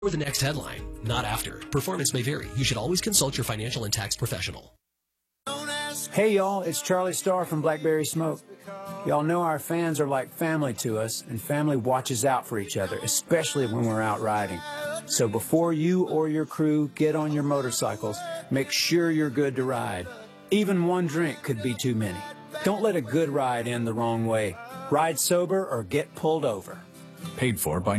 Or the next headline, not after. Performance may vary. You should always consult your financial and tax professional. Hey y'all, it's Charlie Starr from Blackberry Smoke. Y'all know our fans are like family to us, and family watches out for each other, especially when we're out riding. So before you or your crew get on your motorcycles, make sure you're good to ride. Even one drink could be too many. Don't let a good ride end the wrong way. Ride sober or get pulled over. Paid for by